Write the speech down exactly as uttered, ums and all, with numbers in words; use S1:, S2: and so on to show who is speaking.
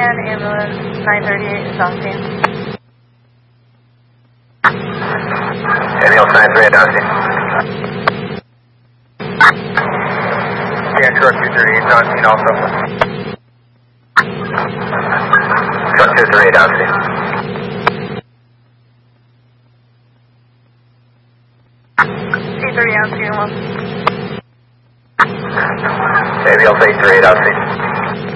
S1: ten, ambulance nine thirty-eight is on scene.
S2: Ambulance nine thirty-eight on scene. Yeah, truck two thirty-eight is on scene also. Truck two thirty-eight on scene.
S1: T thirty on scene, one.
S2: Ambulance eight thirty-eight on scene.